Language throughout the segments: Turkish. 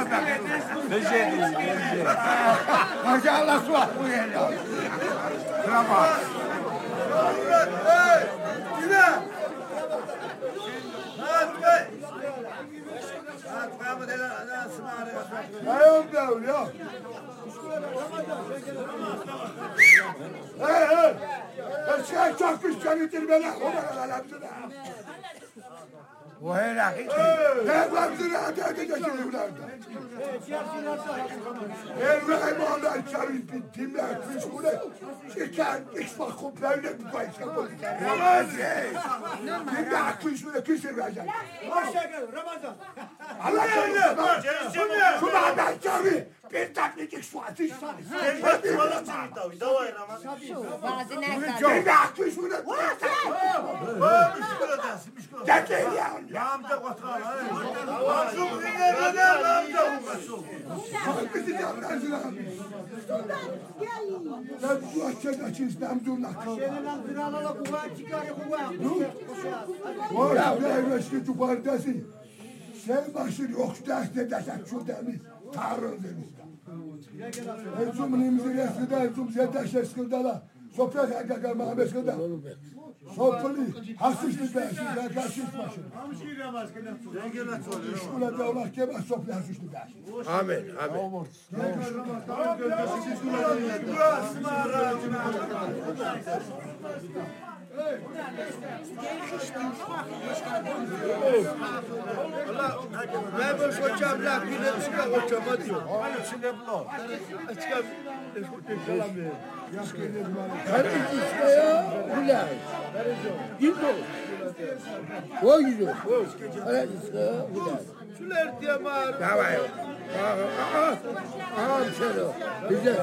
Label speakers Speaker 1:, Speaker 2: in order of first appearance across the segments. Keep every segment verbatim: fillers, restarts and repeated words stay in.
Speaker 1: Recep değil, Recep.
Speaker 2: Maşallah su bu geliyor. Şuna bak.
Speaker 3: Hey! Yine! Hadi be! Hadi Mahmut ele nasıl ağrıyor?
Speaker 2: Ayağım da ya. Hey hey! Eşeğe çakmış seni bana. O bana lamzına. Bu hele hiç. Ne lamzına hadi hadi geçin evlerde. Elvay mağlar çarpıp bittimler. Kış bu ne? Şeker, iş bak komple bir başka bu. Ramazan. Şimdi akış bu ne? Kış vereceğim.
Speaker 3: Hoş geldin Ramazan.
Speaker 2: Allah canım. Şuna ben çarpı. Bir taklıcık su atış.
Speaker 3: Gelmek tuvalet çivit davay Ramazan.
Speaker 4: Bazı ne
Speaker 2: Şimdi akış bu ne?
Speaker 3: Müşkül ödensin, müşkül ödensin.
Speaker 2: Gel ya.
Speaker 3: Ramda kotal. Mazlum dinle neden Ramda olmasın?
Speaker 2: Bizi yanlarına. Ben bu açıda çizmem durnak. Var ya evreşki tukardasın. Sen başın yok derste desek şu demiş. Tarım demiş. Enzum nimzi resmide enzum zedeşe sıkıldalar. Soprak hakikar Mehmet sıkılda. Sopuli hasışlı dersin. Yaklaşık başın. İşkule devlet kemez sopli hasışlı dersin.
Speaker 5: Amin, amin.
Speaker 3: Ben bu koçam la bir de çıkar koçam diyor. Hani içinde bu. Çıkar.
Speaker 5: Hadi işte ya, ulan. Gido. O gido. Hadi işte ya, ulan.
Speaker 3: Şuler diye var.
Speaker 5: Tamam. Aa, aa, aa, şöyle. Güzel.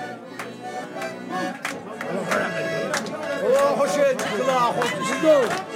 Speaker 1: Oh, hoş geldin. Kulağa hoş.
Speaker 5: Gido.